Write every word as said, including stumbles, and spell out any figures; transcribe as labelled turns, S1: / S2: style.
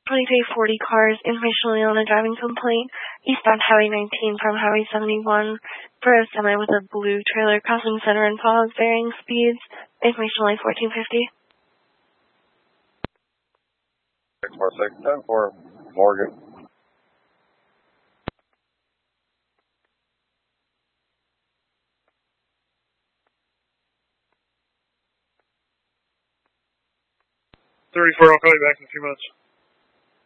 S1: twenty-three forty cars, information only on a driving complaint, eastbound Highway nineteen from Highway seventy-one for a semi with a blue trailer crossing center and pause, varying speeds, information only fourteen fifty.
S2: six four six, ten four, Morgan.
S3: thirty-four, I'll call you back in a few minutes.